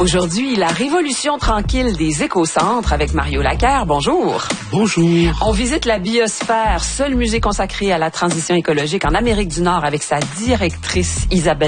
Aujourd'hui, la révolution tranquille des écocentres avec Mario Laquer. Bonjour. Bonjour. On visite la biosphère, seul musée consacré à la transition écologique en Amérique du Nord avec sa directrice Isabelle